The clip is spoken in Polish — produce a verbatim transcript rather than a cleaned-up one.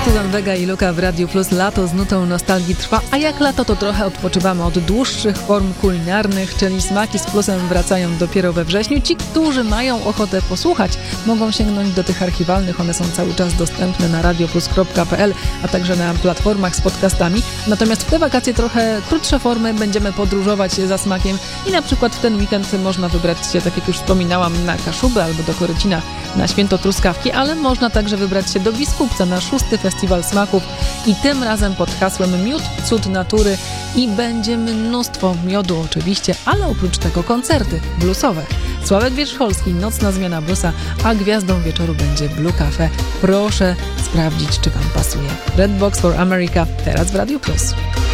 Suzanne Vega i Luka w Radiu Plus. Lato z nutą nostalgii trwa, a jak lato, to trochę odpoczywamy od dłuższych form kulinarnych, czyli smaki z plusem wracają dopiero we wrześniu. Ci, którzy mają ochotę posłuchać, mogą sięgnąć do tych archiwalnych. One są cały czas dostępne na radioplus kropka pe el, a także na platformach z podcastami. Natomiast w te wakacje trochę krótsze formy, będziemy podróżować za smakiem i na przykład w ten weekend można wybrać się, tak jak już wspominałam, na Kaszubę albo do Korycina na Święto Truskawki, ale można także wybrać się do Biskupca na szósty Festiwal Smaków i tym razem pod hasłem Miód, Cud Natury i będzie mnóstwo miodu oczywiście, ale oprócz tego koncerty bluesowe. Sławek Wierzcholski, Nocna Zmiana Bluesa, a gwiazdą wieczoru będzie Blue Cafe. Proszę sprawdzić, czy Wam pasuje. Red Box for America, teraz w Radiu Plus.